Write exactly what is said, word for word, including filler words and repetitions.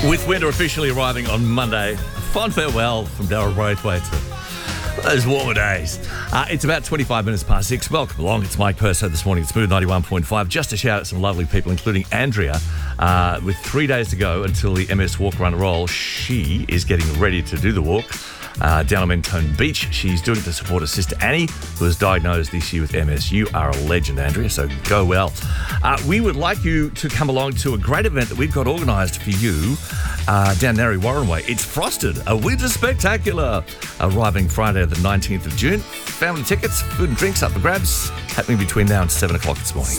With winter officially arriving on Monday, a fond farewell from Daryl Braithwaite to those warmer days. Uh, it's about twenty-five minutes past six. Welcome along. It's Mike Purso this morning at Smooth ninety-one point five. Just to shout out some lovely people, including Andrea. Uh, with three days to go until the M S Walk Run Roll, she is getting ready to do the walk. Uh, down on Mentone Beach. She's doing it to support her sister Annie, who was diagnosed this year with M S. You are a legend, Andrea, so go well. Uh, we would like you to come along to a great event that we've got organised for you uh, down Narre Warren Way. It's Frosted, a winter spectacular, arriving Friday the nineteenth of June. Family tickets, food and drinks up for grabs, happening between now and seven o'clock this morning.